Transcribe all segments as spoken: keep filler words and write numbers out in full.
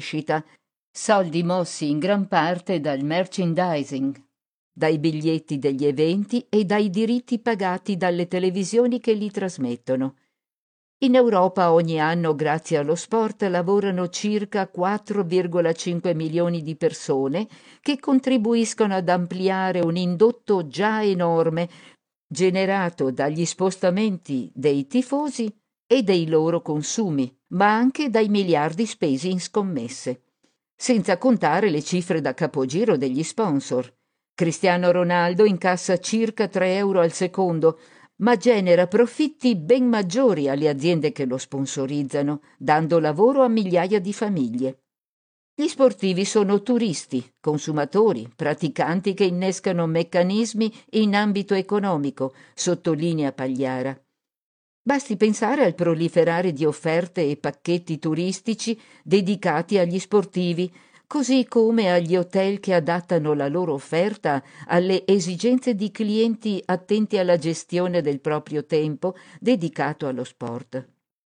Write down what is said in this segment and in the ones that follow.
crescita, soldi mossi in gran parte dal merchandising, dai biglietti degli eventi e dai diritti pagati dalle televisioni che li trasmettono. In Europa ogni anno, grazie allo sport, lavorano circa quattro virgola cinque milioni di persone che contribuiscono ad ampliare un indotto già enorme generato dagli spostamenti dei tifosi e dei loro consumi, ma anche dai miliardi spesi in scommesse. Senza contare le cifre da capogiro degli sponsor. Cristiano Ronaldo incassa circa tre euro al secondo, ma genera profitti ben maggiori alle aziende che lo sponsorizzano, dando lavoro a migliaia di famiglie. Gli sportivi sono turisti, consumatori, praticanti che innescano meccanismi in ambito economico, sottolinea Pagliara. Basti pensare al proliferare di offerte e pacchetti turistici dedicati agli sportivi, così come agli hotel che adattano la loro offerta alle esigenze di clienti attenti alla gestione del proprio tempo dedicato allo sport.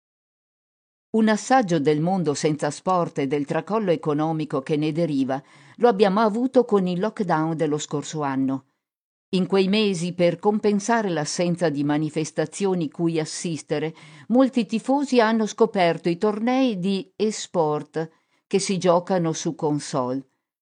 Un assaggio del mondo senza sport e del tracollo economico che ne deriva lo abbiamo avuto con il lockdown dello scorso anno. In quei mesi, per compensare l'assenza di manifestazioni cui assistere, molti tifosi hanno scoperto i tornei di e-sport che si giocano su console.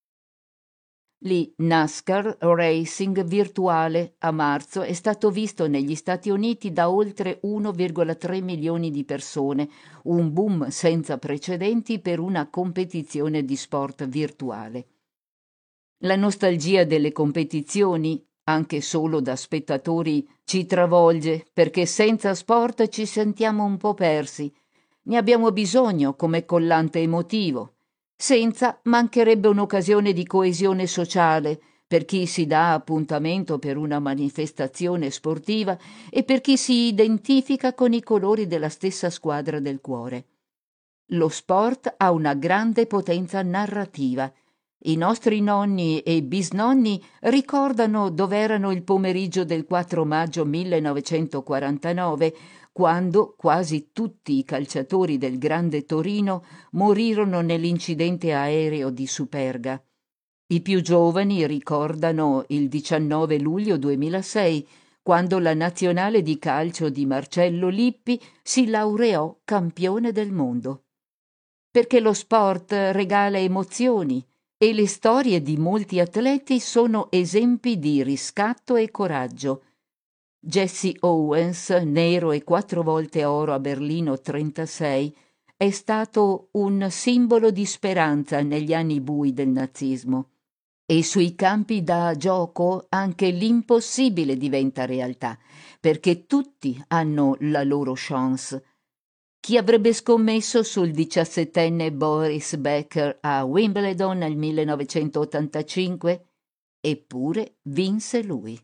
Lì NASCAR Racing virtuale a marzo è stato visto negli Stati Uniti da oltre uno virgola tre milioni di persone, un boom senza precedenti per una competizione di sport virtuale. La nostalgia delle competizioni, anche solo da spettatori, ci travolge perché senza sport ci sentiamo un po' persi. Ne abbiamo bisogno come collante emotivo. Senza mancherebbe un'occasione di coesione sociale per chi si dà appuntamento per una manifestazione sportiva e per chi si identifica con i colori della stessa squadra del cuore. Lo sport ha una grande potenza narrativa. I nostri nonni e bisnonni ricordano dov'erano il pomeriggio del quattro maggio millenovecentoquarantanove, quando quasi tutti i calciatori del Grande Torino morirono nell'incidente aereo di Superga. I più giovani ricordano il diciannove luglio duemilasei, quando la nazionale di calcio di Marcello Lippi si laureò campione del mondo. Perché lo sport regala emozioni e le storie di molti atleti sono esempi di riscatto e coraggio. Jesse Owens, nero e quattro volte oro a Berlino trentasei, è stato un simbolo di speranza negli anni bui del nazismo. E sui campi da gioco anche l'impossibile diventa realtà, perché tutti hanno la loro chance. Chi avrebbe scommesso sul diciassettenne Boris Becker a Wimbledon nel millenovecentottantacinque? Eppure vinse lui.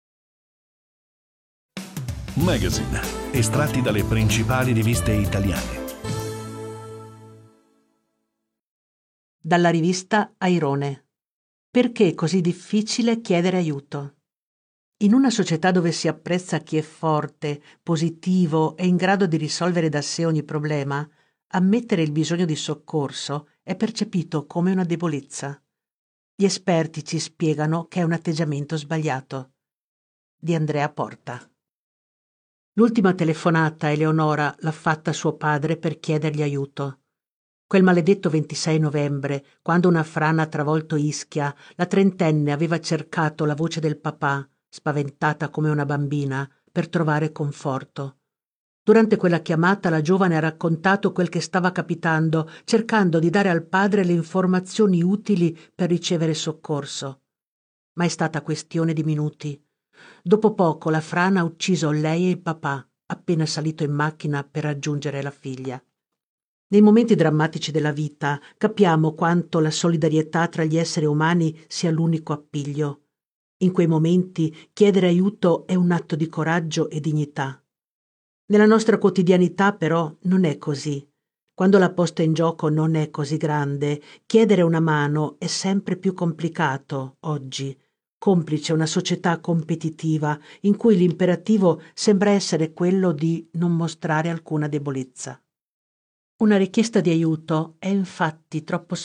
Magazine, estratti dalle principali riviste italiane. Dalla rivista Airone. Perché è così difficile chiedere aiuto? In una società dove si apprezza chi è forte, positivo e in grado di risolvere da sé ogni problema, ammettere il bisogno di soccorso è percepito come una debolezza. Gli esperti ci spiegano che è un atteggiamento sbagliato. Di Andrea Porta. L'ultima telefonata Eleonora l'ha fatta a suo padre per chiedergli aiuto. Quel maledetto ventisei novembre, quando una frana ha travolto Ischia, la trentenne aveva cercato la voce del papà, spaventata come una bambina, per trovare conforto. Durante quella chiamata la giovane ha raccontato quel che stava capitando, cercando di dare al padre le informazioni utili per ricevere soccorso. Ma è stata questione di minuti. Dopo poco la frana ha ucciso lei e il papà, appena salito in macchina per raggiungere la figlia. Nei momenti drammatici della vita capiamo quanto la solidarietà tra gli esseri umani sia l'unico appiglio. In quei momenti chiedere aiuto è un atto di coraggio e dignità. Nella nostra quotidianità però non è così. Quando la posta in gioco non è così grande, chiedere una mano è sempre più complicato oggi, complice una società competitiva in cui l'imperativo sembra essere quello di non mostrare alcuna debolezza. Una richiesta di aiuto è infatti troppo